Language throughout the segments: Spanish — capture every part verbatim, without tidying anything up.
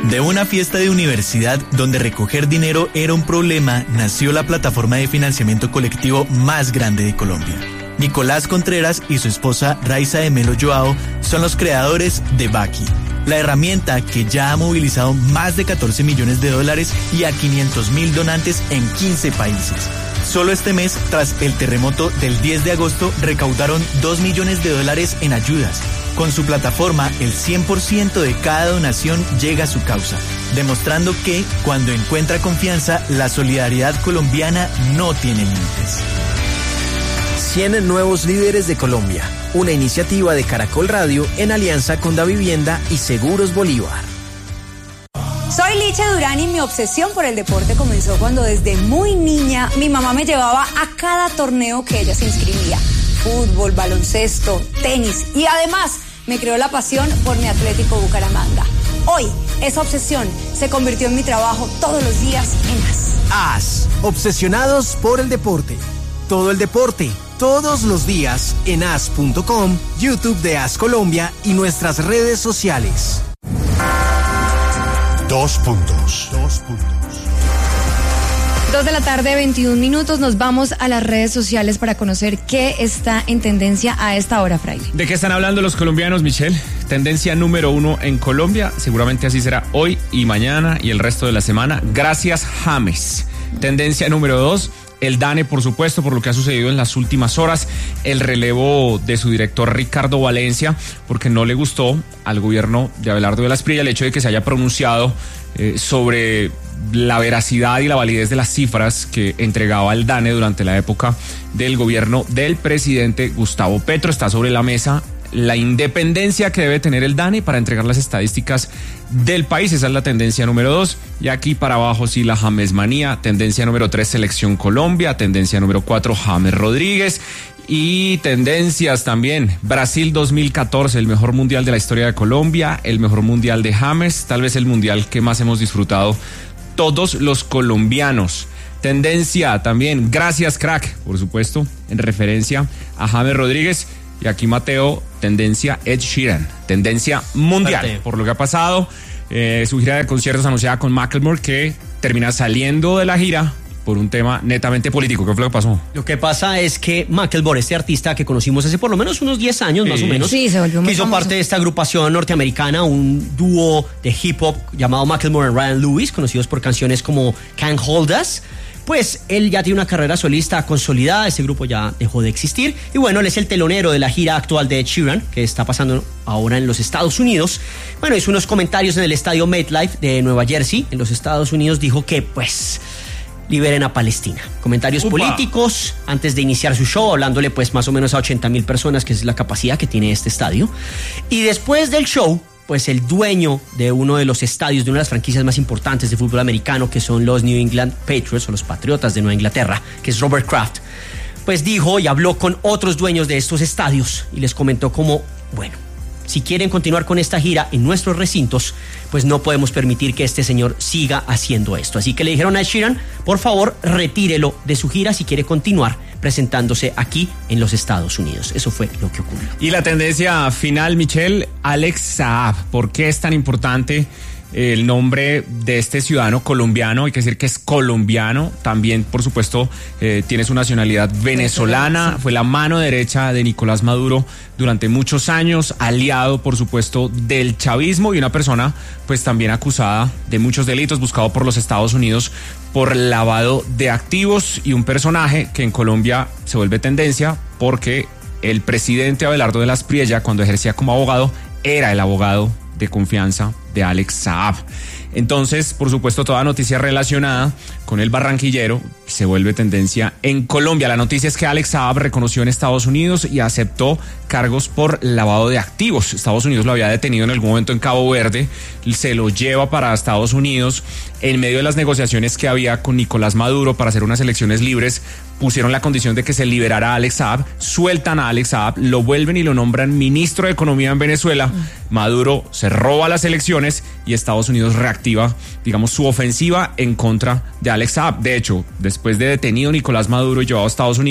De una fiesta de universidad donde recoger dinero era un problema, nació la plataforma de financiamiento colectivo más grande de Colombia. Nicolás Contreras y su esposa Raiza de Melo Joao son los creadores de Baki, la herramienta que ya ha movilizado más de catorce millones de dólares y a quinientos mil donantes en quince países. Solo este mes, tras el terremoto del diez de agosto, recaudaron dos millones de dólares en ayudas. Con su plataforma, el cien por ciento de cada donación llega a su causa, demostrando que, cuando encuentra confianza, la solidaridad colombiana no tiene límites. cien nuevos líderes de Colombia, una iniciativa de Caracol Radio en alianza con Davivienda y Seguros Bolívar. Soy Licha Durán y mi obsesión por el deporte comenzó cuando desde muy niña mi mamá me llevaba a cada torneo que ella se inscribía. Fútbol, baloncesto, tenis y además me creó la pasión por mi Atlético Bucaramanga. Hoy, esa obsesión se convirtió en mi trabajo todos los días en A S. A S, obsesionados por el deporte. Todo el deporte, todos los días en A S punto com, YouTube de A S Colombia y nuestras redes sociales. Dos puntos. Dos puntos. Dos de la tarde, veintiún minutos. Nos vamos a las redes sociales para conocer qué está en tendencia a esta hora, Fraile. ¿De qué están hablando los colombianos, Michelle? Tendencia número uno en Colombia, seguramente así será hoy y mañana y el resto de la semana. Gracias, James. Tendencia número dos, el DANE, por supuesto, por lo que ha sucedido en las últimas horas, el relevo de su director Ricardo Valencia, porque no le gustó al gobierno de Abelardo de la Espriella el hecho de que se haya pronunciado eh, sobre la veracidad y la validez de las cifras que entregaba el DANE durante la época del gobierno del presidente Gustavo Petro. Está sobre la mesa la independencia que debe tener el DANE para entregar las estadísticas del país. Esa es la tendencia número dos. Y aquí para abajo sí la Jamesmanía. Tendencia número tres, Selección Colombia. Tendencia número cuatro, James Rodríguez. Y tendencias también, Brasil dos mil catorce, el mejor mundial de la historia de Colombia, el mejor mundial de James, tal vez el mundial que más hemos disfrutado todos los colombianos. Tendencia también, gracias crack, por supuesto, en referencia a James Rodríguez. Y aquí Mateo, tendencia Ed Sheeran, tendencia mundial, Mateo, por lo que ha pasado. Eh, su gira de conciertos anunciada con Macklemore, que termina saliendo de la gira por un tema netamente político. ¿Qué fue lo que pasó? Lo que pasa es que Macklemore, este artista que conocimos hace por lo menos unos diez años, sí, más o menos, sí, se volvió muy que hizo famoso. parte de esta agrupación norteamericana, un dúo de hip hop llamado Macklemore and Ryan Lewis, conocidos por canciones como Can't Hold Us. Pues él ya tiene una carrera solista consolidada, ese grupo ya dejó de existir. Y bueno, él es el telonero de la gira actual de Ed Sheeran, que está pasando ahora en los Estados Unidos. Bueno, hizo unos comentarios en el estadio MetLife de Nueva Jersey, en los Estados Unidos. Dijo que, pues, liberen a Palestina. Comentarios Upa. políticos antes de iniciar su show, hablándole pues más o menos a ochenta mil personas, que es la capacidad que tiene este estadio. Y después del show, pues el dueño de uno de los estadios, de una de las franquicias más importantes de fútbol americano, que son los New England Patriots o los Patriotas de Nueva Inglaterra, que es Robert Kraft, pues dijo y habló con otros dueños de estos estadios y les comentó como, bueno, si quieren continuar con esta gira en nuestros recintos, pues no podemos permitir que este señor siga haciendo esto. Así que le dijeron a Ed Sheeran, por favor, retírelo de su gira si quiere continuar presentándose aquí en los Estados Unidos. Eso fue lo que ocurrió. Y la tendencia final, Michelle, Alex Saab. ¿Por qué es tan importante el nombre de este ciudadano colombiano? Hay que decir que es colombiano. También, por supuesto, eh, tiene su nacionalidad venezolana. Sí. Fue la mano derecha de Nicolás Maduro durante muchos años, aliado, por supuesto, del chavismo y una persona, pues también acusada de muchos delitos, buscado por los Estados Unidos por lavado de activos, y un personaje que en Colombia se vuelve tendencia porque el presidente Abelardo de la Espriella, cuando ejercía como abogado, era el abogado de confianza de Alex Saab. Entonces, por supuesto, toda noticia relacionada con el barranquillero se vuelve tendencia en Colombia. La noticia es que Alex Saab reconoció en Estados Unidos y aceptó cargos por lavado de activos. Estados Unidos lo había detenido en algún momento en Cabo Verde, se lo lleva para Estados Unidos en medio de las negociaciones que había con Nicolás Maduro para hacer unas elecciones libres. Pusieron la condición de que se liberara a Alex Saab, sueltan a Alex Saab, lo vuelven y lo nombran ministro de Economía en Venezuela. Maduro se roba las elecciones y Estados Unidos reactiva, digamos, su ofensiva en contra de Alex Saab. De hecho, después de detenido Nicolás Maduro y llevado a Estados Unidos,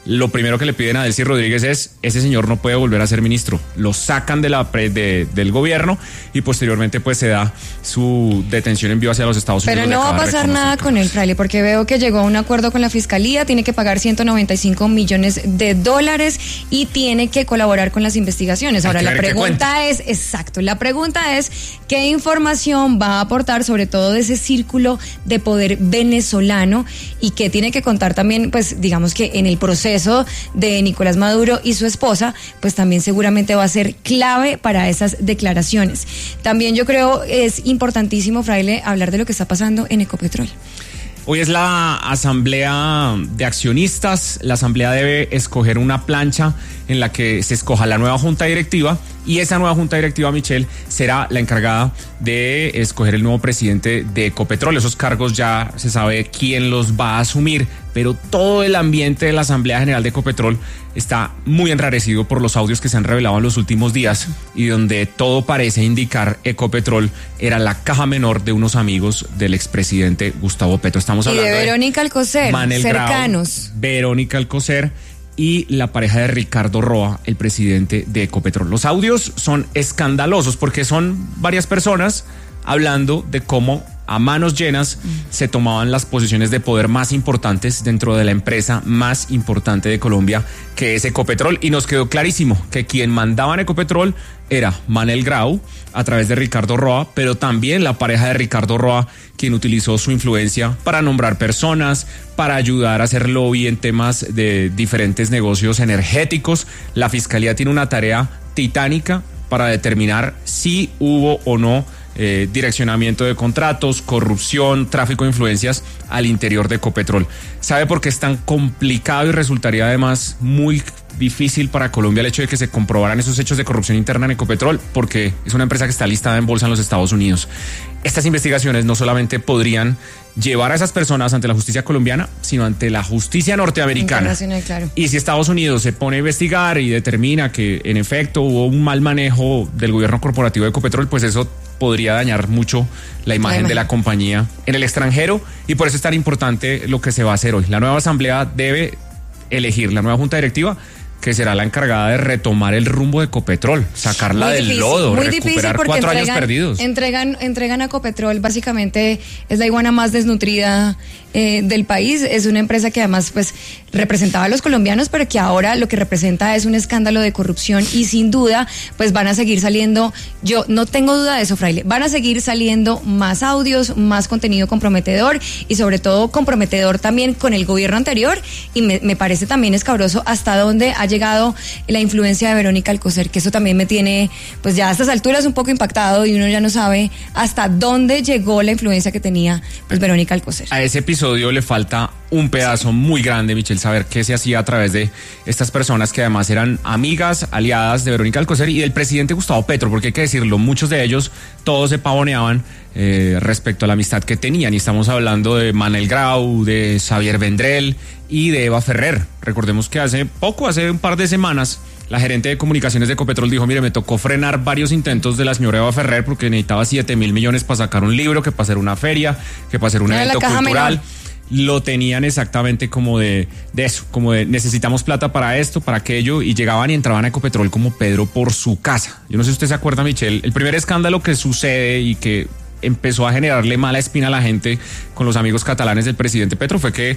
lo primero que le piden a Delcy Rodríguez es, ese señor no puede volver a ser ministro. Lo sacan de la pre, de, del gobierno y posteriormente pues se da su detención en vivo hacia los Estados Unidos. Pero no va a pasar nada con él, Fraile, porque veo que llegó a un acuerdo con la Fiscalía, tiene que pagar ciento noventa y cinco millones de dólares y tiene que colaborar con las investigaciones. Ahora, la pregunta es, exacto, la pregunta es, ¿qué información va a aportar sobre todo de ese círculo de poder venezolano y qué tiene que contar también, pues digamos que en el proceso de Nicolás Maduro y su esposa, pues también seguramente va a ser clave para esas declaraciones. También yo creo es importantísimo, Fraile, hablar de lo que está pasando en Ecopetrol. Hoy es la asamblea de accionistas. La asamblea debe escoger una plancha en la que se escoja la nueva junta directiva y esa nueva junta directiva, Michelle, será la encargada de escoger el nuevo presidente de Ecopetrol. Esos cargos ya se sabe quién los va a asumir, pero todo el ambiente de la Asamblea General de Ecopetrol está muy enrarecido por los audios que se han revelado en los últimos días y donde todo parece indicar Ecopetrol era la caja menor de unos amigos del expresidente Gustavo Petro. Estamos hablando y de Verónica Alcocer, Manel cercanos. Grau, Verónica Alcocer y la pareja de Ricardo Roa, el presidente de Ecopetrol. Los audios son escandalosos porque son varias personas hablando de cómo a manos llenas se tomaban las posiciones de poder más importantes dentro de la empresa más importante de Colombia, que es Ecopetrol, y nos quedó clarísimo que quien mandaba en Ecopetrol era Manel Grau a través de Ricardo Roa, pero también la pareja de Ricardo Roa, quien utilizó su influencia para nombrar personas, para ayudar a hacer lobby en temas de diferentes negocios energéticos. La Fiscalía tiene una tarea titánica para determinar si hubo o no Eh, direccionamiento de contratos, corrupción, tráfico de influencias al interior de Ecopetrol. ¿Sabe por qué es tan complicado y resultaría además muy difícil para Colombia el hecho de que se comprobaran esos hechos de corrupción interna en Ecopetrol? Porque es una empresa que está listada en bolsa en los Estados Unidos. Estas investigaciones no solamente podrían llevar a esas personas ante la justicia colombiana, sino ante la justicia norteamericana. Claro. Y si Estados Unidos se pone a investigar y determina que en efecto hubo un mal manejo del gobierno corporativo de Ecopetrol, pues eso podría dañar mucho la imagen, la imagen de la compañía en el extranjero, y por eso es tan importante lo que se va a hacer hoy. La nueva asamblea debe elegir la nueva junta directiva, que será la encargada de retomar el rumbo de Ecopetrol, sacarla muy del difícil, lodo, muy recuperar cuatro entregan, años perdidos. Entregan, entregan a Ecopetrol, básicamente es la iguana más desnutrida eh, del país. Es una empresa que además pues representaba a los colombianos, pero que ahora lo que representa es un escándalo de corrupción y sin duda pues van a seguir saliendo, yo no tengo duda de eso, Fraile, van a seguir saliendo más audios, más contenido comprometedor y sobre todo comprometedor también con el gobierno anterior, y me, me parece también escabroso hasta dónde ha llegado la influencia de Verónica Alcocer, que eso también me tiene pues ya a estas alturas un poco impactado y uno ya no sabe hasta dónde llegó la influencia que tenía pues Verónica Alcocer. A ese episodio le falta un pedazo muy grande, Michelle, saber qué se hacía a través de estas personas que además eran amigas, aliadas de Verónica Alcocer y del presidente Gustavo Petro, porque hay que decirlo, muchos de ellos todos se pavoneaban eh, respecto a la amistad que tenían, y estamos hablando de Manel Grau, de Xavier Vendrell y de Eva Ferrer. Recordemos que hace poco, hace un par de semanas, la gerente de comunicaciones de Ecopetrol dijo, mire, me tocó frenar varios intentos de la señora Eva Ferrer porque necesitaba siete mil millones para sacar un libro, que para hacer una feria, que para hacer un evento cultural. Lo tenían exactamente como de, de eso, como de necesitamos plata para esto, para aquello, y llegaban y entraban a Ecopetrol como Pedro por su casa. Yo no sé si usted se acuerda, Michelle, el primer escándalo que sucede y que empezó a generarle mala espina a la gente con los amigos catalanes del presidente Petro fue que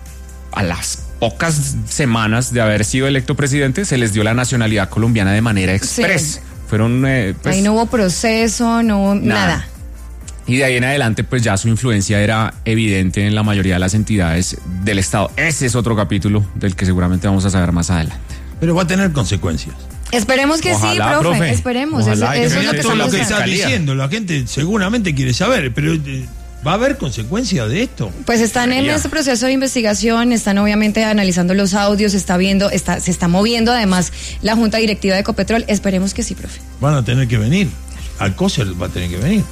a las pocas semanas de haber sido electo presidente se les dio la nacionalidad colombiana de manera express. Sí. Fueron eh, pues, ahí no hubo proceso, no hubo nada. nada. Y de ahí en adelante pues ya su influencia era evidente en la mayoría de las entidades del Estado. Ese es otro capítulo del que seguramente vamos a saber más adelante. Pero va a tener consecuencias. Esperemos que Ojalá, sí, profe, profe. esperemos. Ojalá, eso, eso es lo que, todo lo que está diciendo, la gente seguramente quiere saber, pero eh, ¿va a haber consecuencias de esto? Pues están en este proceso de investigación, están obviamente analizando los audios, está viendo, está, se está moviendo además la junta directiva de Ecopetrol. Esperemos que sí, profe. Van a tener que venir. Alcocer va a tener que venir.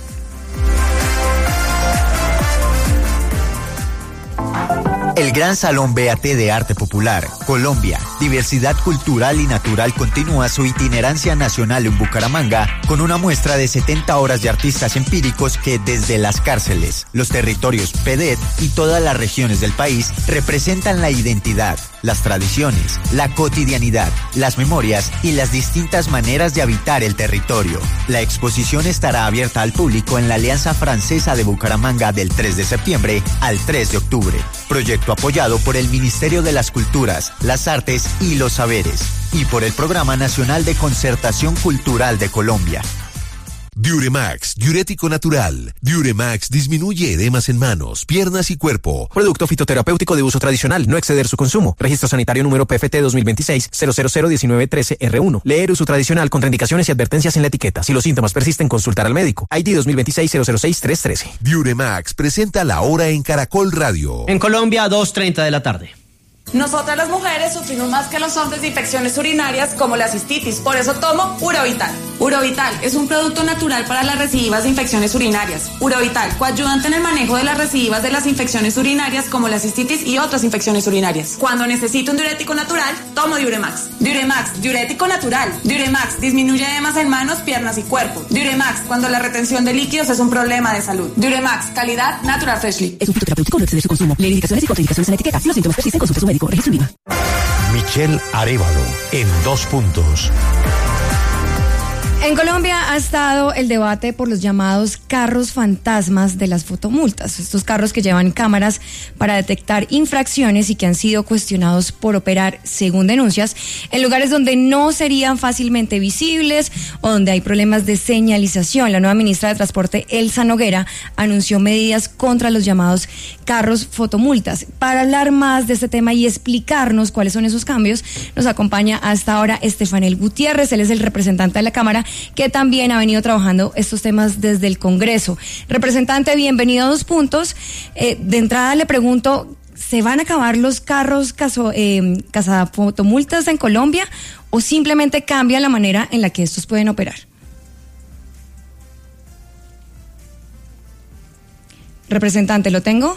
El Gran Salón B A T de Arte Popular Colombia, diversidad cultural y natural continúa su itinerancia nacional en Bucaramanga con una muestra de setenta horas de artistas empíricos que desde las cárceles, los territorios P D E T y todas las regiones del país representan la identidad, las tradiciones, la cotidianidad, las memorias y las distintas maneras de habitar el territorio. La exposición estará abierta al público en la Alianza Francesa de Bucaramanga del tres de septiembre al tres de octubre. Proyecto apoyado por el Ministerio de las Culturas, las Artes y los Saberes y por el Programa Nacional de Concertación Cultural de Colombia. Diuremax, diurético natural. Diuremax disminuye edemas en manos, piernas y cuerpo. Producto fitoterapéutico de uso tradicional, no exceder su consumo. Registro sanitario número P F T dos mil veintiséis cero cero cero diecinueve trece R uno. Leer uso tradicional, contraindicaciones y advertencias en la etiqueta. Si los síntomas persisten, consultar al médico. I D dos mil veintiséis cero cero seis tres trece. Diuremax presenta la hora en Caracol Radio. En Colombia, dos treinta de la tarde. Nosotras las mujeres sufrimos más que los hombres de infecciones urinarias como la cistitis, por eso tomo Urovital. Urovital es un producto natural para las recidivas de infecciones urinarias. Urovital, coayudante en el manejo de las recidivas de las infecciones urinarias como la cistitis y otras infecciones urinarias. Cuando necesito un diurético natural, tomo Diuremax. Diuremax, diurético natural. Diuremax, disminuye edemas en manos, piernas y cuerpo. Diuremax, cuando la retención de líquidos es un problema de salud. Diuremax, calidad Natural Freshly. Es un fitoterapéutico, no excede su consumo. Leer indicaciones y contraindicaciones en la etiqueta. Si los síntomas persisten, consulte a su médico. Registro IVA. Michelle Arévalo en Dos Puntos. En Colombia ha estado el debate por los llamados carros fantasmas de las fotomultas, estos carros que llevan cámaras para detectar infracciones y que han sido cuestionados por operar, según denuncias, en lugares donde no serían fácilmente visibles o donde hay problemas de señalización. La nueva ministra de Transporte, Elsa Noguera, anunció medidas contra los llamados carros fotomultas. Para hablar más de este tema y explicarnos cuáles son esos cambios, nos acompaña hasta ahora Estefanel Gutiérrez. Él es el representante de la Cámara, que también ha venido trabajando estos temas desde el Congreso. Representante, bienvenido a Dos Puntos. Eh, de entrada le pregunto, ¿se van a acabar los carros caso, eh, cazafotomultas en Colombia o simplemente cambia la manera en la que estos pueden operar? Representante, ¿lo tengo?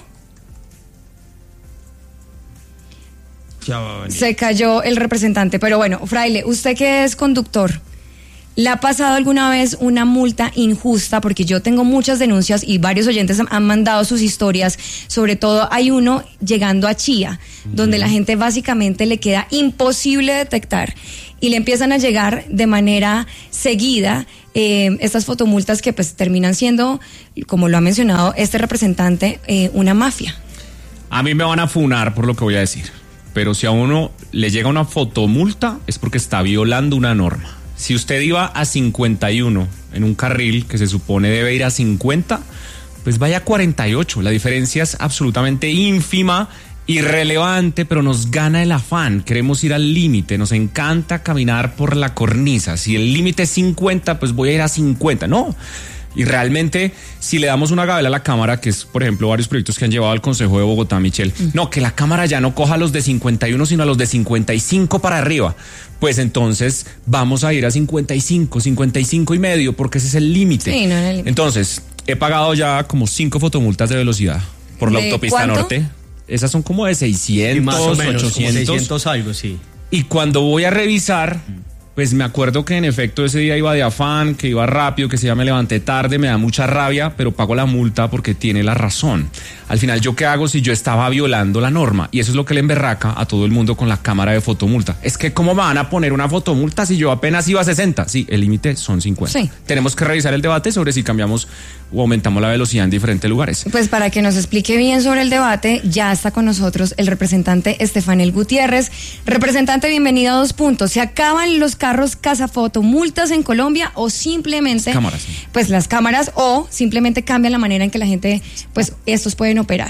Ya va a venir. Se cayó el representante, pero bueno, Fraile, usted que es conductor, ¿le ha pasado alguna vez una multa injusta? Porque yo tengo muchas denuncias y varios oyentes han mandado sus historias. Sobre todo hay uno llegando a Chía, uh-huh, donde la gente básicamente le queda imposible detectar y le empiezan a llegar de manera seguida eh, estas fotomultas que pues terminan siendo, como lo ha mencionado este representante, eh, una mafia. A mí me van a funar por lo que voy a decir, pero si a uno le llega una fotomulta es porque está violando una norma. Si usted iba a cincuenta y uno en un carril que se supone debe ir a cincuenta, pues vaya a cuarenta y ocho. La diferencia es absolutamente ínfima, irrelevante, pero nos gana el afán. Queremos ir al límite, nos encanta caminar por la cornisa. Si el límite es cincuenta, pues voy a ir a cincuenta. No. Y realmente, si le damos una gabela a la Cámara, que es, por ejemplo, varios proyectos que han llevado al Consejo de Bogotá, Michelle, mm. no, que la Cámara ya no coja a los de cincuenta y uno, sino a los de cincuenta y cinco para arriba. Pues entonces vamos a ir a cincuenta y cinco, cincuenta y cinco y medio, porque ese es el límite. Sí, no, no, entonces, he pagado ya como cinco fotomultas de velocidad por la autopista ¿cuánto? Norte. Esas son como de seiscientos, sí, más o menos, ochocientos. Como seiscientos algo, sí. Y cuando voy a revisar, pues me acuerdo que en efecto ese día iba de afán, que iba rápido, que ese día me levanté tarde, me da mucha rabia, pero pago la multa porque tiene la razón. Al final, ¿yo qué hago si yo estaba violando la norma? Y eso es lo que le emberraca a todo el mundo con la cámara de fotomulta. Es que ¿cómo me van a poner una fotomulta si yo apenas iba a sesenta? Sí, el límite son cincuenta. Sí. Tenemos que revisar el debate sobre si cambiamos o aumentamos la velocidad en diferentes lugares. Pues para que nos explique bien sobre el debate, ya está con nosotros el representante Estefanel Gutiérrez. Representante, bienvenido a Dos Puntos. ¿Se acaban los carros cazafotomultas en Colombia o simplemente las cámaras, sí. pues las cámaras o simplemente cambian la manera en que la gente, pues estos pueden operar?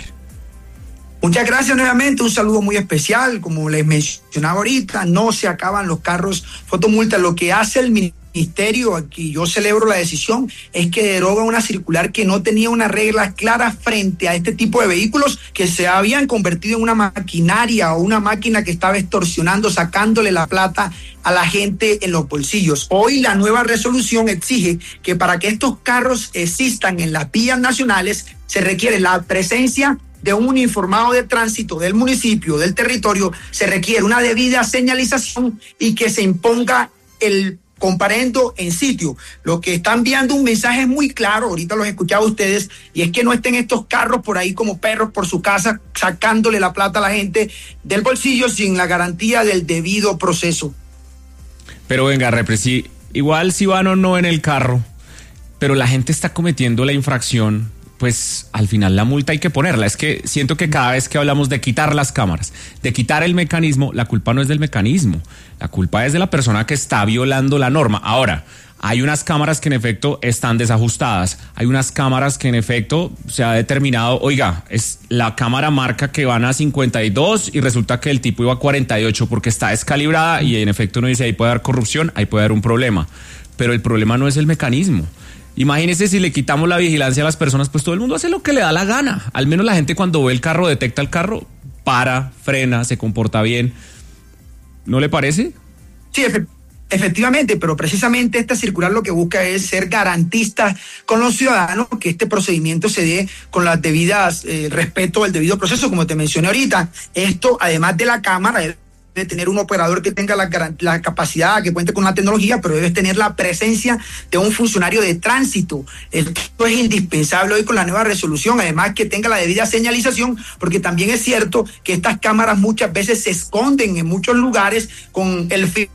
Muchas gracias nuevamente, un saludo muy especial. Como les mencionaba ahorita, no se acaban los carros fotomultas. Lo que hace el ministerio, aquí yo celebro la decisión, es que deroga una circular que no tenía una regla clara frente a este tipo de vehículos que se habían convertido en una maquinaria o una máquina que estaba extorsionando, sacándole la plata a la gente en los bolsillos. Hoy la nueva resolución exige que para que estos carros existan en las vías nacionales se requiere la presencia de un uniformado de tránsito del municipio, del territorio, se requiere una debida señalización y que se imponga el comparendo en sitio. Lo que está enviando un mensaje muy claro, ahorita los escuchaba ustedes, y es que no estén estos carros por ahí como perros por su casa sacándole la plata a la gente del bolsillo sin la garantía del debido proceso. Pero venga, Repre, si, igual si van o no en el carro, pero la gente está cometiendo la infracción, pues al final la multa hay que ponerla. Es que siento que cada vez que hablamos de quitar las cámaras, de quitar el mecanismo, la culpa no es del mecanismo, la culpa es de la persona que está violando la norma. Ahora, hay unas cámaras que en efecto están desajustadas, hay unas cámaras que en efecto se ha determinado, oiga, es la cámara marca que van a cincuenta y dos y resulta que el tipo iba a cuarenta y ocho porque está descalibrada y en efecto uno dice ahí puede haber corrupción, ahí puede haber un problema, pero el problema no es el mecanismo. Imagínese si le quitamos la vigilancia a las personas, pues todo el mundo hace lo que le da la gana. Al menos la gente cuando ve el carro, detecta el carro, para, frena, se comporta bien. ¿No le parece? Sí, efe- efectivamente, pero precisamente esta circular lo que busca es ser garantista con los ciudadanos, que este procedimiento se dé con las debidas, eh, respeto al debido proceso, como te mencioné ahorita. Esto, además de la cámara, debe tener un operador que tenga la, la capacidad, que cuente con la tecnología, pero debe tener la presencia de un funcionario de tránsito. Esto es indispensable hoy con la nueva resolución, además que tenga la debida señalización, porque también es cierto que estas cámaras muchas veces se esconden en muchos lugares con el fin.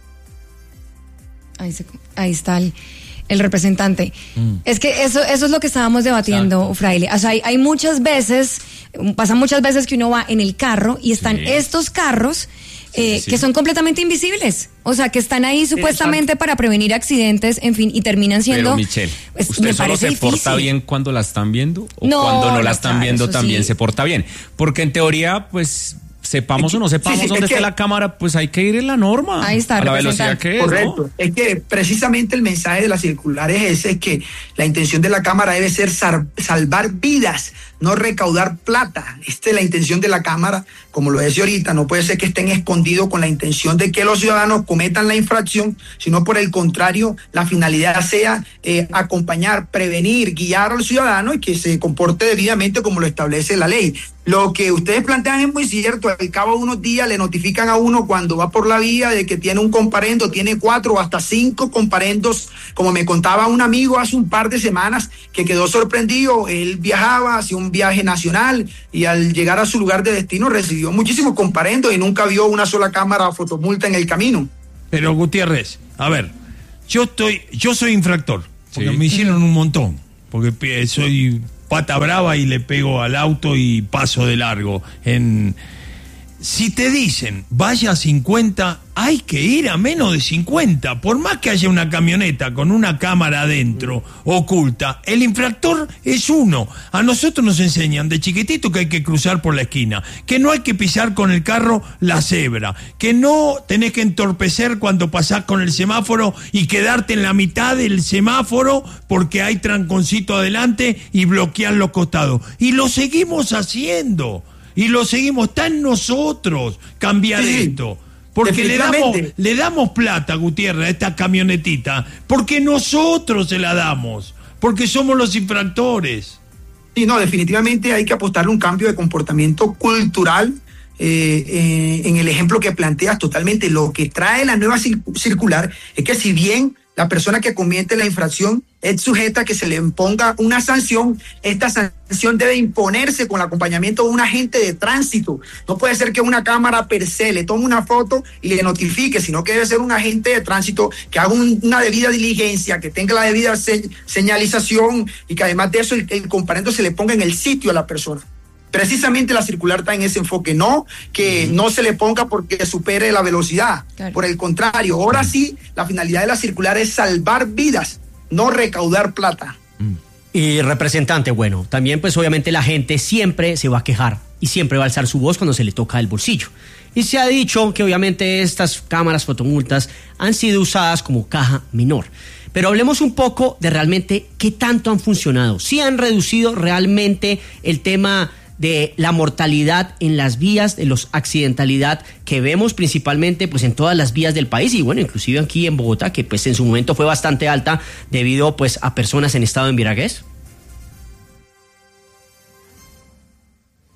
Ahí, se, ahí está el, el representante. Mm. Es que eso, eso es lo que estábamos debatiendo, Exacto. Fraile. O sea, hay, hay muchas veces, pasa muchas veces que uno va en el carro y están sí. estos carros Eh, sí, sí. que son completamente invisibles, o sea, que están ahí supuestamente Exacto. para prevenir accidentes, en fin, y terminan siendo... Pero Michelle, pues, ¿usted me solo se difícil. porta bien cuando la están viendo? ¿O no, cuando no la no, están claro, viendo también sí. se porta bien? Porque en teoría, pues, sepamos o no sepamos sí, sí, dónde está que, la cámara, pues hay que ir en la norma. Ahí está, a la velocidad que es, correcto. ¿no? Es que precisamente el mensaje de la circular es ese, es que la intención de la cámara debe ser sal, salvar vidas, no recaudar plata. Esta es la intención de la cámara, como lo decía ahorita, no puede ser que estén escondidos con la intención de que los ciudadanos cometan la infracción, sino por el contrario, la finalidad sea eh, acompañar, prevenir, guiar al ciudadano y que se comporte debidamente como lo establece la ley. Lo que ustedes plantean es muy cierto, al cabo de unos días le notifican a uno cuando va por la vía de que tiene un comparendo, tiene cuatro o hasta cinco comparendos, como me contaba un amigo hace un par de semanas que quedó sorprendido. Él viajaba hacia un viaje nacional y al llegar a su lugar de destino recibió muchísimos comparendos y nunca vio una sola cámara fotomulta en el camino. Pero Gutiérrez, a ver, yo estoy, yo soy infractor, porque sí. me hicieron un montón, porque soy pata brava y le pego al auto y paso de largo. En si te dicen vaya a cincuenta, hay que ir a menos de cincuenta, por más que haya una camioneta con una cámara adentro oculta, el infractor es uno. A nosotros nos enseñan de chiquitito que hay que cruzar por la esquina, que no hay que pisar con el carro la cebra, que no tenés que entorpecer cuando pasás con el semáforo y quedarte en la mitad del semáforo porque hay tranconcito adelante y bloquear los costados. Y lo seguimos haciendo. Y lo seguimos, está en nosotros cambiar sí, esto. Porque le damos, le damos plata, Gutiérrez, a esta camionetita, porque nosotros se la damos, porque somos los infractores. Sí, no, definitivamente hay que apostarle un cambio de comportamiento cultural. Eh, eh, en el ejemplo que planteas totalmente, lo que trae la nueva circular es que si bien la persona que comete la infracción es sujeta a que se le imponga una sanción, esta sanción debe imponerse con el acompañamiento de un agente de tránsito. No puede ser que una cámara per se le tome una foto y le notifique, sino que debe ser un agente de tránsito que haga un, una debida diligencia, que tenga la debida se, señalización y que además de eso el, el comparendo se le ponga en el sitio a la persona. Precisamente la circular está en ese enfoque, no que no se le ponga porque supere la velocidad. Claro. Por el contrario, ahora sí, la finalidad de la circular es salvar vidas, no recaudar plata. Y representante, bueno, también pues obviamente la gente siempre se va a quejar y siempre va a alzar su voz cuando se le toca el bolsillo. Y se ha dicho que obviamente estas cámaras fotomultas han sido usadas como caja menor. Pero hablemos un poco de realmente qué tanto han funcionado. ¿Sí han reducido realmente el tema de la mortalidad en las vías, de los accidentalidad que vemos principalmente pues en todas las vías del país y bueno, inclusive aquí en Bogotá, que pues en su momento fue bastante alta debido pues a personas en estado de embriaguez?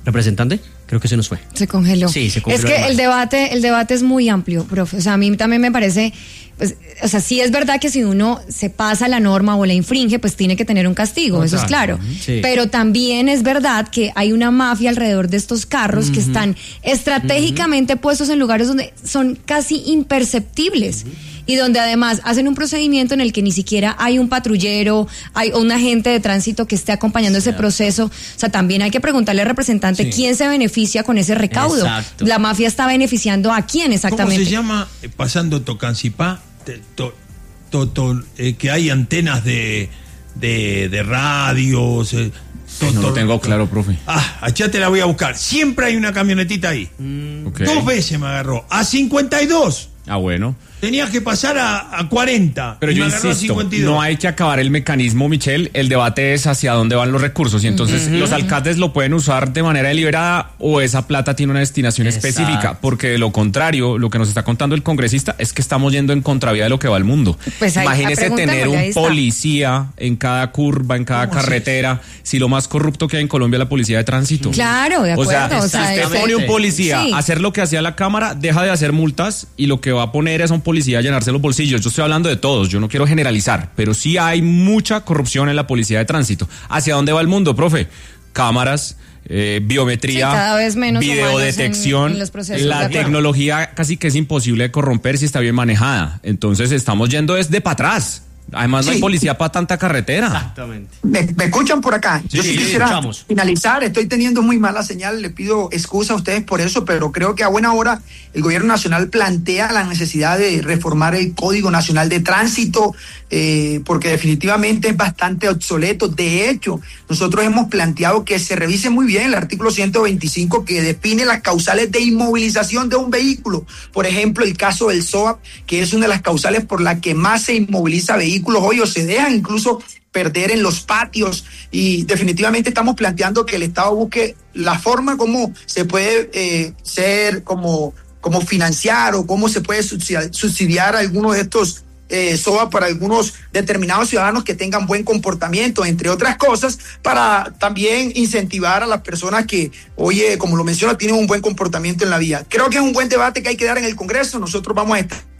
Representante, creo que se nos fue. Se congeló. Sí, se congeló. Es que el debate, el debate es muy amplio, profe. O sea, a mí también me parece, pues, o sea, sí es verdad que si uno se pasa la norma o la infringe, pues tiene que tener un castigo, Total. Eso es claro. Sí. Pero también es verdad que hay una mafia alrededor de estos carros uh-huh. que están estratégicamente uh-huh. puestos en lugares donde son casi imperceptibles. Uh-huh. Y donde además hacen un procedimiento en el que ni siquiera hay un patrullero, hay un agente de tránsito que esté acompañando sí, ese proceso. O sea, también hay que preguntarle al representante sí. quién se beneficia con ese recaudo. Exacto. La mafia está beneficiando a quién exactamente. ¿Cómo se llama, eh, pasando Tocancipá, to, to, to, eh, que hay antenas de, de, de radios? Eh, to, no to, lo tengo claro, profe. Ah, allá te la voy a buscar. Siempre hay una camionetita ahí. Mm, okay. Dos veces me agarró. A cincuenta y dos. Ah, bueno. Tenías que pasar a, a cuarenta. Pero yo insisto, no hay que acabar el mecanismo, Michelle. El debate es hacia dónde van los recursos. Y entonces uh-huh. los alcaldes lo pueden usar de manera deliberada o esa plata tiene una destinación Exacto. específica. Porque de lo contrario, lo que nos está contando el congresista es que estamos yendo en contravía de lo que va el mundo. Pues ahí, imagínese tener un policía en cada curva, en cada carretera. Si lo más corrupto que hay en Colombia es la policía de tránsito. Claro, de acuerdo. O sea, o sea si usted pone un policía sí. a hacer lo que hacía la Cámara, deja de hacer multas y lo que va a poner es a un policía a llenarse los bolsillos. Yo estoy hablando de todos, yo no quiero generalizar, pero sí hay mucha corrupción en la policía de tránsito. ¿Hacia dónde va el mundo, profe? Cámaras, eh, biometría, sí, cada vez menos videodetección, en, en la tecnología casi que es imposible de corromper si está bien manejada. Entonces estamos yendo desde para atrás. Además no sí. hay policía para tanta carretera. Exactamente. Me, me escuchan por acá. Sí, Yo sí, sí quisiera escuchamos. finalizar. Estoy teniendo muy mala señal. Le pido excusa a ustedes por eso, pero creo que a buena hora el gobierno nacional plantea la necesidad de reformar el Código Nacional de Tránsito, eh, porque definitivamente es bastante obsoleto. De hecho, nosotros hemos planteado que se revise muy bien el artículo ciento veinticinco que define las causales de inmovilización de un vehículo. Por ejemplo, el caso del S O A P, que es una de las causales por la que más se inmoviliza vehículos hoy o se dejan incluso perder en los patios, y definitivamente estamos planteando que el Estado busque la forma como se puede eh, ser, como, como financiar o cómo se puede subsidiar, subsidiar algunos de estos eh, S O A para algunos determinados ciudadanos que tengan buen comportamiento, entre otras cosas, para también incentivar a las personas que, oye, como lo menciona, tienen un buen comportamiento en la vía. Creo que es un buen debate que hay que dar en el Congreso. Nosotros vamos a estar.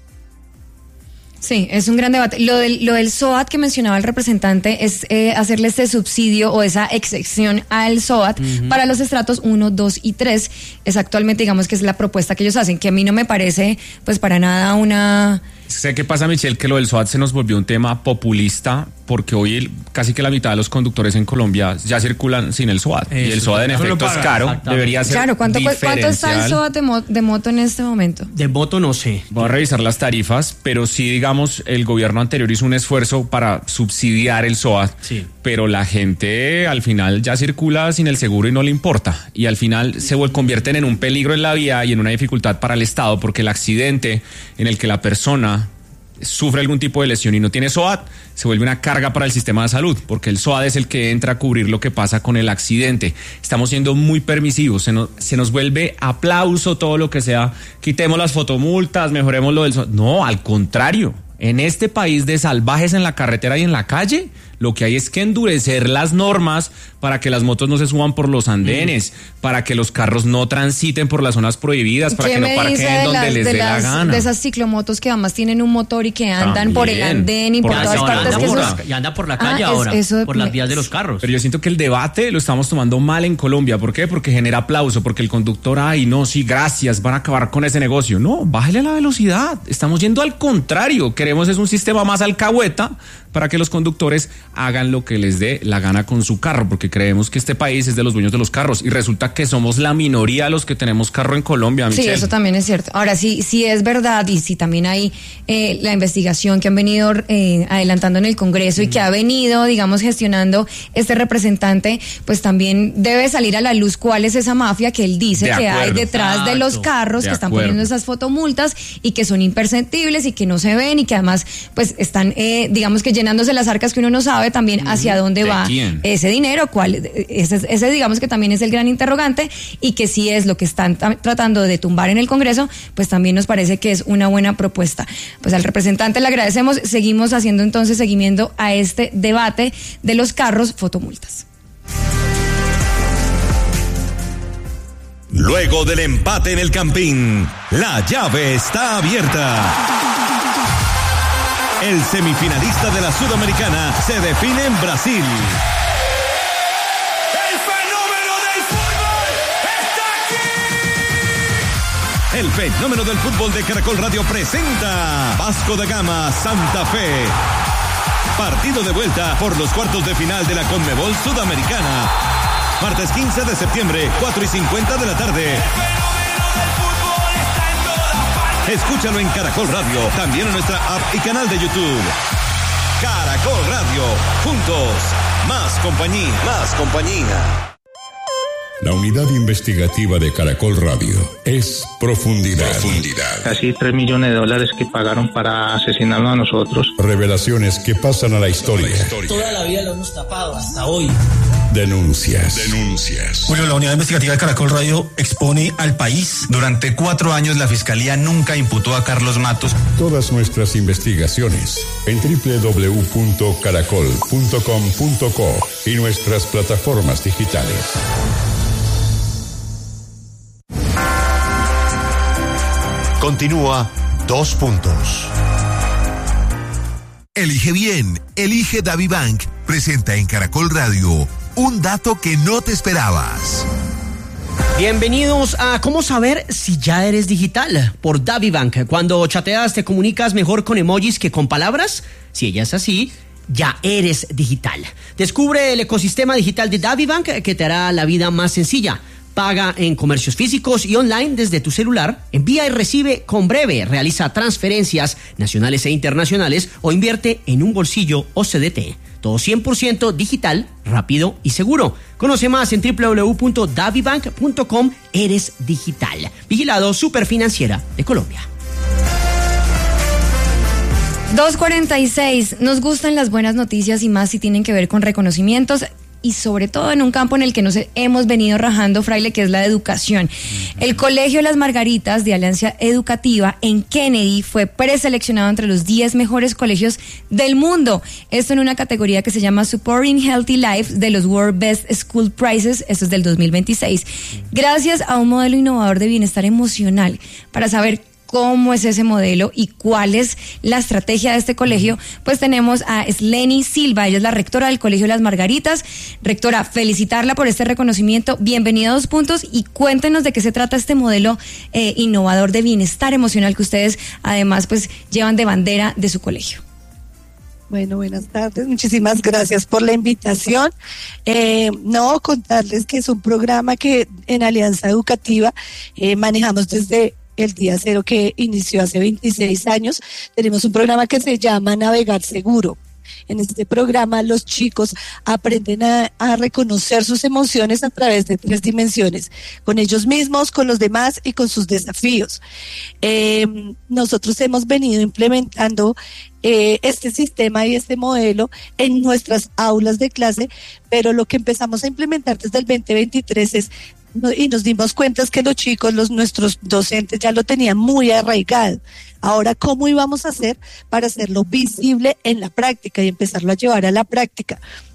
Sí, es un gran debate. Lo del, lo del S O A T que mencionaba el representante es eh, hacerle este subsidio o esa excepción al S O A T uh-huh. para los estratos uno, dos y tres. Es actualmente, digamos, que es la propuesta que ellos hacen, que a mí no me parece, pues, para nada una... Sé qué pasa, Michelle, que lo del S O A T se nos volvió un tema populista porque hoy el, casi que la mitad de los conductores en Colombia ya circulan sin el S O A T. Eso, y el S O A T en efecto es caro, debería ser Claro, ¿cuánto, ¿cuánto está el S O A T de, mo- de moto en este momento? De moto no sé. Voy a revisar las tarifas, pero sí, digamos, el gobierno anterior hizo un esfuerzo para subsidiar el S O A T, sí. pero la gente al final ya circula sin el seguro y no le importa. Y al final se convierten en un peligro en la vía y en una dificultad para el Estado, porque el accidente en el que la persona sufre algún tipo de lesión y no tiene S O A T, se vuelve una carga para el sistema de salud, porque el S O A T es el que entra a cubrir lo que pasa con el accidente. Estamos siendo muy permisivos, se nos, se nos vuelve aplauso todo lo que sea, quitemos las fotomultas, mejoremos lo del S O A T. No, al contrario, en este país de salvajes en la carretera y en la calle, lo que hay es que endurecer las normas para que las motos no se suban por los andenes, mm. para que los carros no transiten por las zonas prohibidas, para que no parqueen donde las, les dé las, la gana. De esas ciclomotos que además tienen un motor y que andan También, por el andén y por, por todas partes. Que por eso la, y anda por la calle ah, ahora, es, eso por las vías de los carros. Pero yo siento que el debate lo estamos tomando mal en Colombia. ¿Por qué? Porque genera aplauso, porque el conductor, ay, no, sí, gracias, van a acabar con ese negocio. No, bájale la velocidad. Estamos yendo al contrario. Queremos es un sistema más alcahueta para que los conductores hagan lo que les dé la gana con su carro, porque creemos que este país es de los dueños de los carros y resulta que somos la minoría los que tenemos carro en Colombia, Michelle. Sí, eso también es cierto. Ahora, sí, sí es verdad y sí también hay eh, la investigación que han venido eh, adelantando en el Congreso mm. y que ha venido, digamos, gestionando este representante, pues también debe salir a la luz cuál es esa mafia que él dice de que acuerdo. hay detrás Exacto. de los carros de que están acuerdo. poniendo esas fotomultas y que son imperceptibles y que no se ven y que además, pues, están, eh, digamos que llenándose las arcas que uno no sabe también hacia dónde va quién? ese dinero, cuál, ese, ese digamos que también es el gran interrogante y que si es lo que están t- tratando de tumbar en el Congreso, pues también nos parece que es una buena propuesta. Pues al representante le agradecemos, seguimos haciendo entonces seguimiento a este debate de los carros fotomultas. Luego del empate en el Campín, la llave está abierta. El semifinalista de la Sudamericana se define en Brasil. ¡El fenómeno del fútbol está aquí! El fenómeno del fútbol de Caracol Radio presenta Vasco da Gama Santa Fe. Partido de vuelta por los cuartos de final de la Conmebol Sudamericana. Martes quince de septiembre, cuatro y cincuenta de la tarde. Escúchalo en Caracol Radio, también en nuestra app y canal de YouTube. Caracol Radio, juntos, más compañía, más compañía. La unidad investigativa de Caracol Radio es Profundidad. Profundidad. Casi tres millones de dólares que pagaron para asesinarnos a nosotros. Revelaciones que pasan a la historia. Toda la vida lo hemos tapado, hasta hoy. Denuncias. Denuncias. Julio, la unidad investigativa de Caracol Radio expone al país. Durante cuatro años la Fiscalía nunca imputó a Carlos Matos. Todas nuestras investigaciones en doble u doble u doble u punto caracol punto com punto co y nuestras plataformas digitales. Continúa Dos Puntos. Elige bien, elige DaviBank. Presenta en Caracol Radio un dato que no te esperabas. Bienvenidos a ¿Cómo saber si ya eres digital? Por DaviBank. Cuando chateas te comunicas mejor con emojis que con palabras. Si ella es así, ya eres digital. Descubre el ecosistema digital de DaviBank que te hará la vida más sencilla. Paga en comercios físicos y online desde tu celular, envía y recibe con breve, realiza transferencias nacionales e internacionales o invierte en un bolsillo o C D T. Todo cien por ciento digital, rápido y seguro. Conoce más en doble u doble u doble u punto davibank punto com. Eres digital. Vigilado Superfinanciera de Colombia. dos cuarenta y seis. Nos gustan las buenas noticias y más si tienen que ver con reconocimientos. Y sobre todo en un campo en el que nos hemos venido rajando, Fraile, que es la educación. El Colegio Las Margaritas de Alianza Educativa en Kennedy fue preseleccionado entre los diez mejores colegios del mundo. Esto en una categoría que se llama Supporting Healthy Life de los World Best School Prizes, esto es del dos mil veintiséis. Gracias a un modelo innovador de bienestar emocional. Para saber cómo es ese modelo y cuál es la estrategia de este colegio, pues tenemos a Sleni Silva, ella es la rectora del Colegio Las Margaritas. Rectora, felicitarla por este reconocimiento, bienvenida a Dos Puntos y cuéntenos de qué se trata este modelo eh, innovador de bienestar emocional que ustedes además pues llevan de bandera de su colegio. Bueno, buenas tardes, muchísimas gracias por la invitación. Eh, no, contarles que es un programa que en Alianza Educativa eh, manejamos desde el día cero, que inició hace veintiséis años. Tenemos un programa que se llama Navegar Seguro. En este programa los chicos aprenden a, a reconocer sus emociones a través de tres dimensiones, con ellos mismos, con los demás y con sus desafíos. Eh, nosotros hemos venido implementando eh, este sistema y este modelo en nuestras aulas de clase, pero lo que empezamos a implementar desde el veinte veintitrés es y nos dimos cuenta es que los chicos, los nuestros docentes ya lo tenían muy arraigado. Ahora, ¿cómo íbamos a hacer para hacerlo visible en la práctica y empezarlo a llevar a la práctica?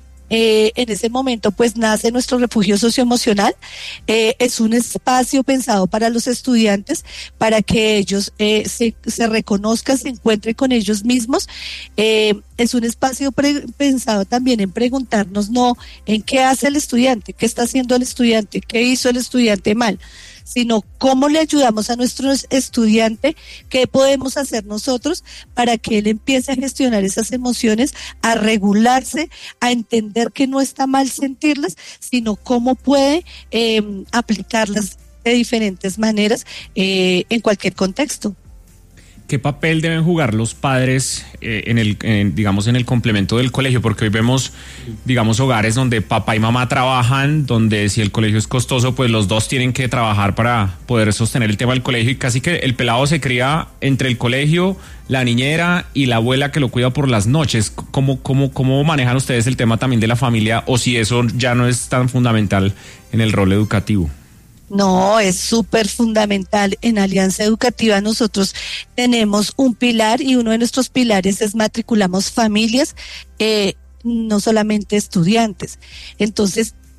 Eh, en ese momento pues nace nuestro refugio socioemocional. Eh, es un espacio pensado para los estudiantes, para que ellos eh, se, se reconozcan, se encuentren con ellos mismos. Eh, es un espacio pre- pensado también en preguntarnos no en qué hace el estudiante, qué está haciendo el estudiante, qué hizo el estudiante mal, sino cómo le ayudamos a nuestro estudiante, qué podemos hacer nosotros para que él empiece a gestionar esas emociones, a regularse, a entender que no está mal sentirlas, sino cómo puede eh, aplicarlas de diferentes maneras eh, en cualquier contexto. ¿Qué papel deben jugar los padres eh, en el, en, digamos, en el complemento del colegio? Porque hoy vemos, digamos, hogares donde papá y mamá trabajan, donde si el colegio es costoso, pues los dos tienen que trabajar para poder sostener el tema del colegio, y casi que el pelado se cría entre el colegio, la niñera y la abuela que lo cuida por las noches. ¿Cómo, cómo, cómo manejan ustedes el tema también de la familia, o si eso ya no es tan fundamental en el rol educativo? No, es súper fundamental. En Alianza Educativa nosotros tenemos un pilar y uno de nuestros pilares es matriculamos familias, eh, no solamente estudiantes. Entonces,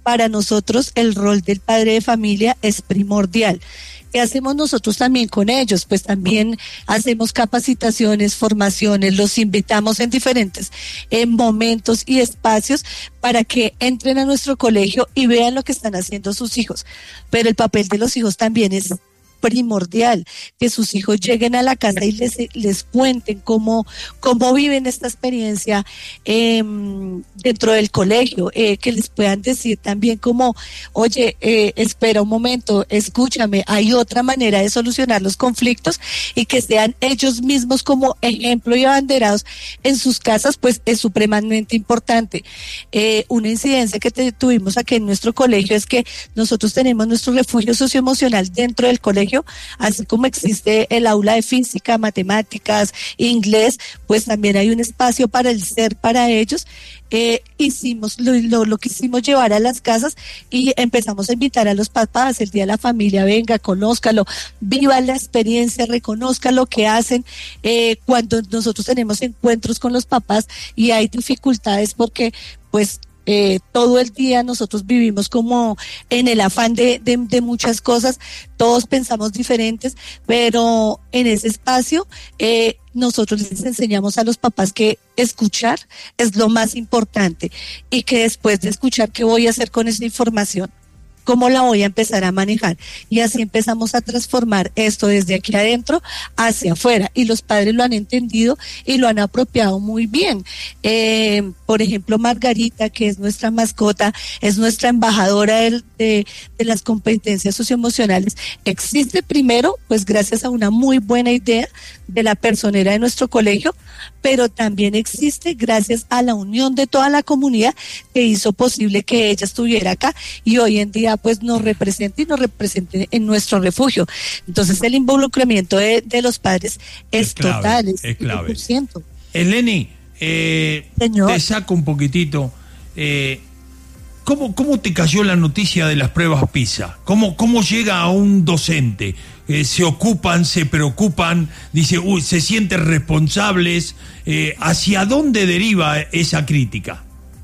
para nosotros el rol del padre de familia es primordial. ¿Qué hacemos nosotros también con ellos? Pues también hacemos capacitaciones, formaciones, los invitamos en diferentes en momentos y espacios para que entren a nuestro colegio y vean lo que están haciendo sus hijos. Pero el papel de los hijos también es primordial, que sus hijos lleguen a la casa y les, les cuenten cómo, cómo viven esta experiencia eh, dentro del colegio, eh, que les puedan decir también como, oye, eh, espera un momento, escúchame, hay otra manera de solucionar los conflictos, y que sean ellos mismos como ejemplo y abanderados en sus casas, pues es supremamente importante. Eh, una incidencia que te, tuvimos aquí en nuestro colegio es que nosotros tenemos nuestro refugio socioemocional dentro del colegio. Así como existe el aula de física, matemáticas, inglés, pues también hay un espacio para el ser para ellos. Eh, hicimos, lo, lo, lo quisimos llevar a las casas y empezamos a invitar a los papás el día de la familia, venga, conózcalo, viva la experiencia, reconozca lo que hacen. Eh, cuando nosotros tenemos encuentros con los papás y hay dificultades porque pues Eh, todo el día nosotros vivimos como en el afán de, de, de muchas cosas, todos pensamos diferentes, pero en ese espacio eh, nosotros les enseñamos a los papás que escuchar es lo más importante y que después de escuchar, ¿qué voy a hacer con esa información? ¿Cómo la voy a empezar a manejar? Y así empezamos a transformar esto desde aquí adentro hacia afuera, y los padres lo han entendido y lo han apropiado muy bien. Eh, por ejemplo, Margarita, que es nuestra mascota, es nuestra embajadora de, de, de las competencias socioemocionales. Existe primero, pues gracias a una muy buena idea de la personera de nuestro colegio, pero también existe gracias a la unión de toda la comunidad que hizo posible que ella estuviera acá y hoy en día pues nos represente y nos represente en nuestro refugio. Entonces el involucramiento de, de los padres es, es clave, total, es, es clave. cien por ciento. Eleni, eh, te saco un poquitito. Eh, ¿cómo, ¿Cómo te cayó la noticia de las pruebas PISA? ¿Cómo, cómo llega a un docente? Eh, se ocupan, se preocupan, dice, uy, se sienten responsables. Eh, ¿Hacia dónde deriva esa crítica?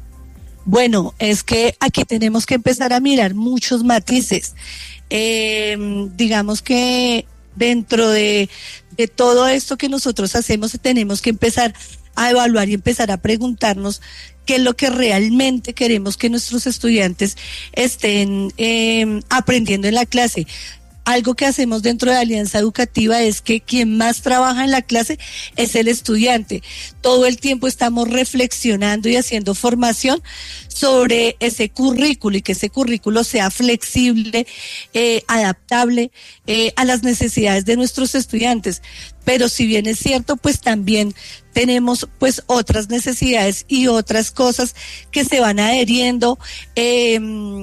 Bueno, es que aquí tenemos que empezar a mirar muchos matices. Eh, digamos que dentro de, de todo esto que nosotros hacemos, tenemos que empezar a evaluar y empezar a preguntarnos qué es lo que realmente queremos que nuestros estudiantes estén eh, aprendiendo en la clase. Algo que hacemos dentro de Alianza Educativa es que quien más trabaja en la clase es el estudiante. Todo el tiempo estamos reflexionando y haciendo formación sobre ese currículo y que ese currículo sea flexible, eh, adaptable eh, a las necesidades de nuestros estudiantes. Pero si bien es cierto, pues también tenemos pues otras necesidades y otras cosas que se van adheriendo, eh,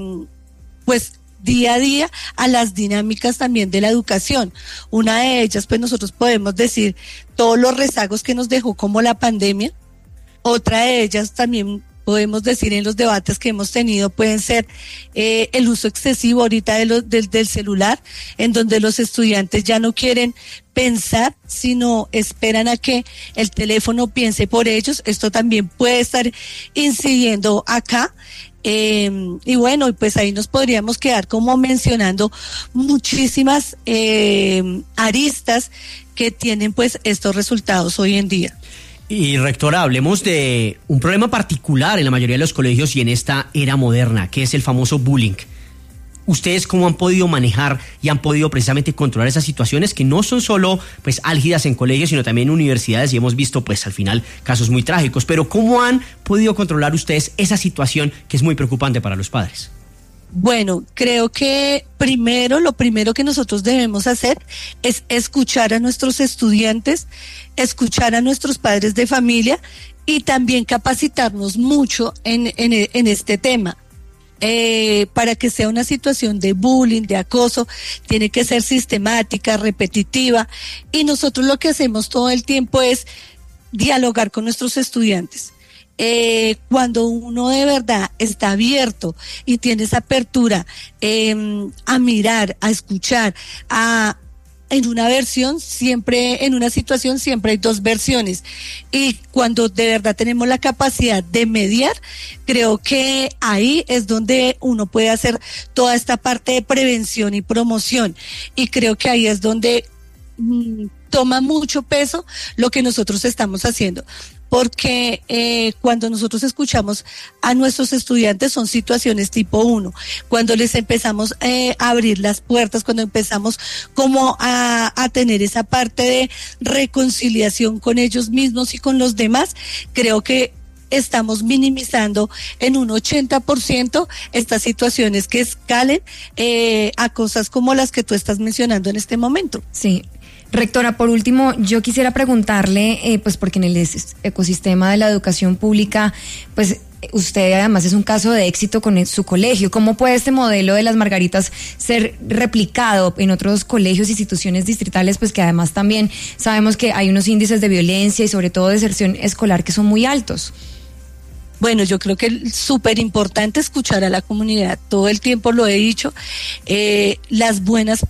pues día a día a las dinámicas también de la educación. Una de ellas, pues nosotros podemos decir todos los rezagos que nos dejó como la pandemia. Otra de ellas también podemos decir en los debates que hemos tenido pueden ser eh, el uso excesivo ahorita de lo, del, del celular, en donde los estudiantes ya no quieren pensar, sino esperan a que el teléfono piense por ellos. Esto también puede estar incidiendo acá. Eh, y bueno, pues ahí nos podríamos quedar como mencionando muchísimas eh, aristas que tienen pues estos resultados hoy en día. Y rectora, hablemos de un problema particular en la mayoría de los colegios y en esta era moderna, que es el famoso bullying. ¿Ustedes cómo han podido manejar y han podido precisamente controlar esas situaciones que no son solo pues álgidas en colegios, sino también en universidades, y hemos visto pues al final casos muy trágicos? Pero ¿cómo han podido controlar ustedes esa situación que es muy preocupante para los padres? Bueno, creo que primero, lo primero que nosotros debemos hacer es escuchar a nuestros estudiantes, escuchar a nuestros padres de familia y también capacitarnos mucho en, en, en este tema. Eh, para que sea una situación de bullying, de acoso, tiene que ser sistemática, repetitiva, y nosotros lo que hacemos todo el tiempo es dialogar con nuestros estudiantes. Eh, cuando uno de verdad está abierto y tiene esa apertura eh, a mirar, a escuchar, a en una versión, siempre, en una situación, siempre hay dos versiones. Y cuando de verdad tenemos la capacidad de mediar, creo que ahí es donde uno puede hacer toda esta parte de prevención y promoción. Y creo que ahí es donde mmm, toma mucho peso lo que nosotros estamos haciendo. Porque eh, cuando nosotros escuchamos a nuestros estudiantes son situaciones tipo uno, cuando les empezamos eh, a abrir las puertas, cuando empezamos como a, a tener esa parte de reconciliación con ellos mismos y con los demás, creo que estamos minimizando en un ochenta por ciento estas situaciones que escalen eh, a cosas como las que tú estás mencionando en este momento. Sí. Rectora, por último, yo quisiera preguntarle, eh, pues porque en el ecosistema de la educación pública, pues usted además es un caso de éxito con su colegio. ¿Cómo puede este modelo de las Margaritas ser replicado en otros colegios, instituciones distritales, pues que además también sabemos que hay unos índices de violencia y sobre todo deserción escolar que son muy altos? Bueno, yo creo que es súper importante escuchar a la comunidad. Todo el tiempo lo he dicho, eh, las buenas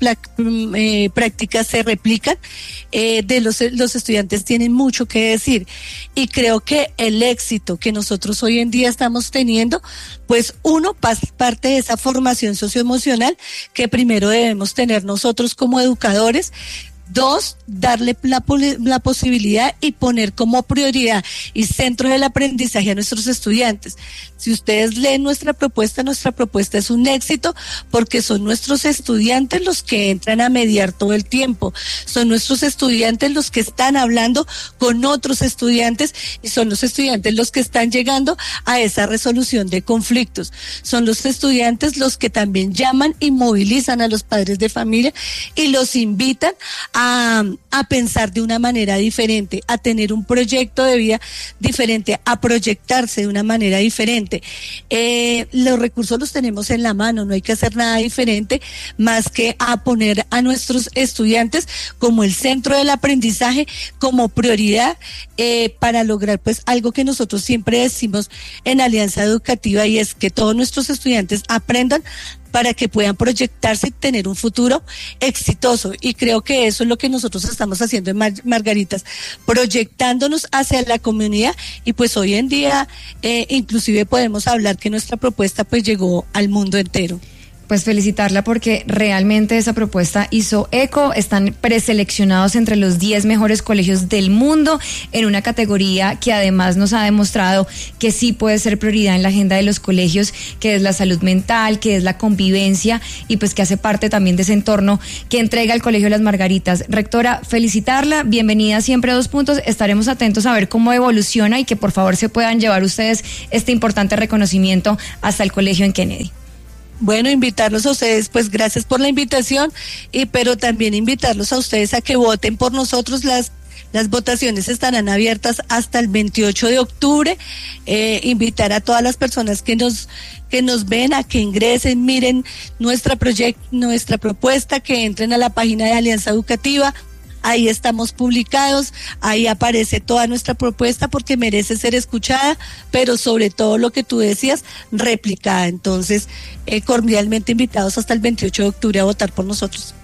eh, prácticas se replican, eh, de los, los estudiantes tienen mucho que decir. Y creo que el éxito que nosotros hoy en día estamos teniendo, pues uno, parte de esa formación socioemocional que primero debemos tener nosotros como educadores. Dos, darle la, la posibilidad y poner como prioridad y centro del aprendizaje a nuestros estudiantes. Si ustedes leen nuestra propuesta, nuestra propuesta es un éxito porque son nuestros estudiantes los que entran a mediar todo el tiempo. Son nuestros estudiantes los que están hablando con otros estudiantes y son los estudiantes los que están llegando a esa resolución de conflictos. Son los estudiantes los que también llaman y movilizan a los padres de familia y los invitan a A, a pensar de una manera diferente, a tener un proyecto de vida diferente, a proyectarse de una manera diferente. Eh, los recursos los tenemos en la mano, no hay que hacer nada diferente más que a poner a nuestros estudiantes como el centro del aprendizaje, como prioridad eh, para lograr pues algo que nosotros siempre decimos en Alianza Educativa, y es que todos nuestros estudiantes aprendan para que puedan proyectarse y tener un futuro exitoso. Y creo que eso es lo que nosotros estamos haciendo en Mar- Margaritas, proyectándonos hacia la comunidad, y pues hoy en día eh, inclusive podemos hablar que nuestra propuesta pues llegó al mundo entero. Pues felicitarla porque realmente esa propuesta hizo eco. Están preseleccionados entre los diez mejores colegios del mundo en una categoría que además nos ha demostrado que sí puede ser prioridad en la agenda de los colegios, que es la salud mental, que es la convivencia y pues que hace parte también de ese entorno que entrega el Colegio Las Margaritas. Rectora, felicitarla, bienvenida siempre a Dos Puntos. Estaremos atentos a ver cómo evoluciona y que por favor se puedan llevar ustedes este importante reconocimiento hasta el colegio en Kennedy. Bueno, invitarlos a ustedes, pues gracias por la invitación, y pero también invitarlos a ustedes a que voten por nosotros. Las Las votaciones estarán abiertas hasta el veintiocho de octubre. Eh, invitar a todas las personas que nos que nos ven a que ingresen, miren nuestra proyect, nuestra propuesta, que entren a la página de Alianza Educativa. Ahí estamos publicados, ahí aparece toda nuestra propuesta porque merece ser escuchada, pero sobre todo lo que tú decías, replicada. Entonces, eh, cordialmente invitados hasta el veintiocho de octubre a votar por nosotros.